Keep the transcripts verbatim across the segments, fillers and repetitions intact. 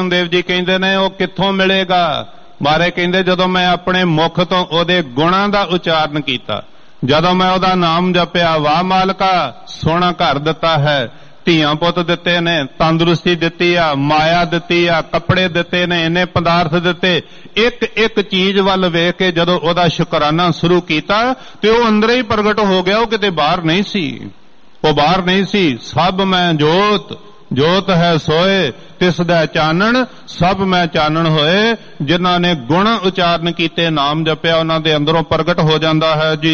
ਦੇਵ ਜੀ ਕਹਿੰਦੇ ਨੇ ਉਹ ਕਿੱਥੋਂ ਮਿਲੇਗਾ? ਮਾਰੇ ਕਹਿੰਦੇ ਜਦੋਂ ਮੈਂ ਆਪਣੇ ਮੁਖ ਤੋਂ ਉਹਦੇ ਗੁਣਾਂ ਦਾ ਉਚਾਰਨ ਕੀਤਾ, ਜਦੋਂ ਮੈਂ ਉਹਦਾ ਨਾਮ ਜਪਿਆ, ਵਾਹ ਮਾਲਕਾ ਸੋਹਣਾ ਘਰ ਦਿੱਤਾ ਹੈ, ਧੀਆਂ ਪੁੱਤ ਦਿੱਤੇ ਨੇ, ਤੰਦਰੁਸਤੀ ਦਿੱਤੀ ਆ, ਮਾਇਆ ਦਿੱਤੀ ਆ, ਕੱਪੜੇ ਦਿੱਤੇ ਨੇ, ਇੰਨੇ ਪਦਾਰਥ ਦਿੱਤੇ, ਇੱਕ ਇੱਕ ਚੀਜ਼ ਵੱਲ ਵੇਖ ਕੇ ਜਦੋਂ ਉਹਦਾ ਸ਼ੁਕਰਾਨਾ ਸ਼ੁਰੂ ਕੀਤਾ ਤੇ ਉਹ ਅੰਦਰ ਹੀ ਪ੍ਰਗਟ ਹੋ ਗਿਆ। ਉਹ ਕਿਤੇ ਬਾਹਰ ਨਹੀਂ ਸੀ, ਉਹ ਬਾਹਰ ਨਹੀਂ ਸੀ। ਸਭ ਮੈਂ ਜੋਤ, ਜੋਤ ਹੈ ਸੋਏ ਤਿਸ ਦਾ ਚਾਨਣ, ਸਭ ਮੈਂ ਚਾਨਣ ਹੋਏ। ਜਿਨ੍ਹਾਂ ਨੇ ਗੁਣ ਉਚਾਰਨ ਕੀਤੇ, ਨਾਮ ਜਪਿਆ, ਉਹਨਾਂ ਦੇ ਅੰਦਰੋਂ ਪ੍ਰਗਟ ਹੋ ਜਾਂਦਾ ਹੈ ਜੀ।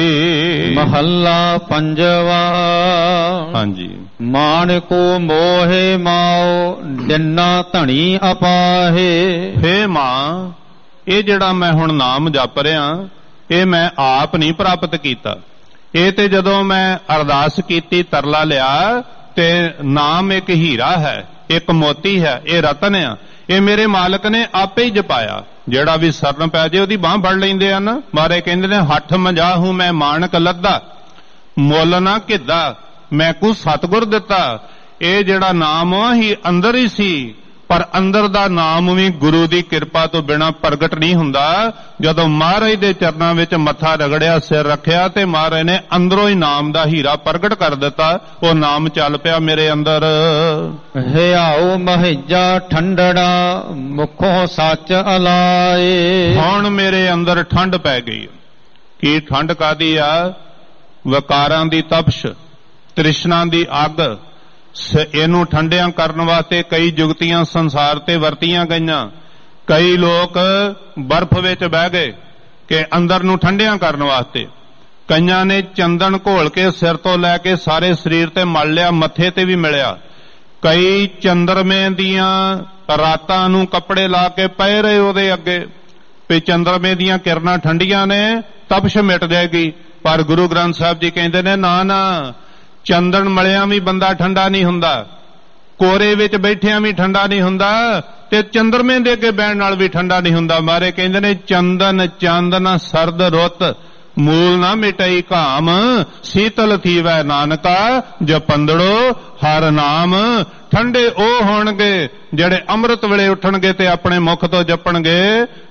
ਮਹੱਲਾ ਪੰਜਵਾ। ਹਾਂਜੀ। ਮਾਣਕੋ ਮੋਹੇ ਮਾਓ ਦਿਨਾ ਧਣੀ ਅਪਾਹੇ। ਹੇ ਮਾਂ, ਇਹ ਜਿਹੜਾ ਮੈਂ ਹੁਣ ਨਾਮ ਜਪ ਰਿਹਾ, ਇਹ ਮੈਂ ਆਪ ਨਹੀਂ ਪ੍ਰਾਪਤ ਕੀਤਾ। ਇਹ ਤੇ ਜਦੋਂ ਮੈਂ ਅਰਦਾਸ ਕੀਤੀ, ਤਰਲਾ ਲਿਆ, ਤੇ ਨਾਮ ਇੱਕ ਹੀਰਾ ਹੈ, ਇੱਕ ਮੋਤੀ ਹੈ, ਇਹ ਰਤਨ ਆ, ਇਹ ਮੇਰੇ ਮਾਲਕ ਨੇ ਆਪੇ ਹੀ ਜਪਾਇਆ। ਜਿਹੜਾ ਵੀ ਸਰਨ ਪੈ ਜੇ ਉਹਦੀ ਬਾਂਹ ਫੜ ਲੈਂਦੇ ਆ ਨਾ। ਮਾਰੇ ਕਹਿੰਦੇ ਨੇ ਹੱਠ ਮੰਜਾਹੂ ਮੈਂ ਮਾਣਕ ਲੱਦਾ, ਮੁੱਲ ਨਾ ਘਿੱਦਾ, ਮੈਂ ਕੋ ਸਤਿਗੁਰ ਦਿੱਤਾ। ਇਹ ਜਿਹੜਾ ਨਾਮ ਹੀ ਅੰਦਰ ਹੀ ਸੀ, ਪਰ ਅੰਦਰ ਦਾ ਨਾਮ ਵੀ ਗੁਰੂ ਦੀ ਕਿਰਪਾ ਤੋਂ ਬਿਨਾਂ ਪ੍ਰਗਟ ਨਹੀਂ ਹੁੰਦਾ। ਜਦੋਂ ਮਹਾਰਾਜ ਦੇ ਚਰਨਾਂ ਵਿੱਚ ਮੱਥਾ ਰਗੜਿਆ, ਸਿਰ ਰੱਖਿਆ, ਤੇ ਮਹਾਰਾਜ ਨੇ ਅੰਦਰੋਂ ਹੀ ਨਾਮ ਦਾ ਹੀਰਾ ਪ੍ਰਗਟ ਕਰ ਦਿੱਤਾ। ਉਹ ਨਾਮ ਚੱਲ ਪਿਆ ਮੇਰੇ ਅੰਦਰ। ਹਿਆਉ ਮਹਿਜਾ ਠੰਡੜਾ ਮੁਖੋਂ ਸੱਚ ਅਲਾਏ। ਹੁਣ ਮੇਰੇ ਅੰਦਰ ਠੰਡ ਪੈ ਗਈ। ਕੀ ਠੰਡ ਕਾਦੀ ਆ? ਵਿਕਾਰਾਂ ਦੀ ਤਪਸ਼, ਤ੍ਰਿਸ਼ਨਾ ਦੀ ਅੱਗ। ਇਹਨੂੰ ਠੰਡਿਆਂ ਕਰਨ ਵਾਸਤੇ ਕਈ ਜੁਗਤੀਆਂ ਸੰਸਾਰ ਤੇ ਵਰਤੀਆਂ ਗਈਆਂ। ਕਈ ਲੋਕ ਬਰਫ਼ ਵਿੱਚ ਬਹਿ ਗਏ ਕਿ ਅੰਦਰ ਨੂੰ ਠੰਡਿਆਂ ਕਰਨ ਵਾਸਤੇ। ਕਈਆਂ ਨੇ ਚੰਦਨ ਘੋਲ ਕੇ ਸਿਰ ਤੋਂ ਲੈ ਕੇ ਸਾਰੇ ਸਰੀਰ ਤੇ ਮਲ ਲਿਆ, ਮੱਥੇ ਤੇ ਵੀ ਮਿਲਿਆ। ਕਈ ਚੰਦਰਮੇ ਦੀਆਂ ਰਾਤਾਂ ਨੂੰ ਕੱਪੜੇ ਲਾ ਕੇ ਪਏ ਰਹੇ ਉਹਦੇ ਅੱਗੇ ਵੀ ਚੰਦਰਮੇ ਦੀਆਂ ਕਿਰਨਾਂ ਠੰਡੀਆਂ ਨੇ, ਤਪਸ਼ ਮਿਟ ਜਾਏਗੀ। ਪਰ ਗੁਰੂ ਗ੍ਰੰਥ ਸਾਹਿਬ ਜੀ ਕਹਿੰਦੇ ਨੇ ਨਾ ਨਾ, ਚੰਦਨ ਮਲਿਆਂ ਵੀ ਬੰਦਾ ਠੰਡਾ ਨਹੀਂ ਹੁੰਦਾ, ਕੋਰੇ ਵਿੱਚ ਬੈਠਿਆਂ ਵੀ ਠੰਡਾ ਨਹੀਂ ਹੁੰਦਾ, ਤੇ ਚੰਦਰਮੇ ਦੇ ਅੱਗੇ ਬਹਿਣ ਨਾਲ ਵੀ ਠੰਡਾ ਨਹੀਂ ਹੁੰਦਾ। ਮਾਰੇ ਕਹਿੰਦੇ ਨੇ ਚੰਦਨ ਚਾਂਦਨ ਸਰਦ ਰੁੱਤ, ਮੂਲ ਨਾ ਮਿਟਈ ਘਾਮ, ਸੀਤਲ ਥੀਵੈ ਨਾਨਕਾ ਜਪੰਦੜੋ ਹਰ ਨਾਮ। ਠੰਡੇ ਉਹ ਹੋਣਗੇ ਜਿਹੜੇ ਅੰਮ੍ਰਿਤ ਵੇਲੇ ਉੱਠਣਗੇ ਤੇ ਆਪਣੇ ਮੁਖ ਤੋਂ ਜਪਣਗੇ,